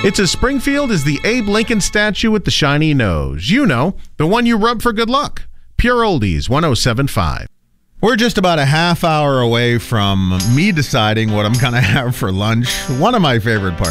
It's as Springfield as the Abe Lincoln statue with the shiny nose. You know, the one you rub for good luck. Pure Oldies 107.5. We're just about a half hour away from me deciding what I'm going to have for lunch. One of my favorite parts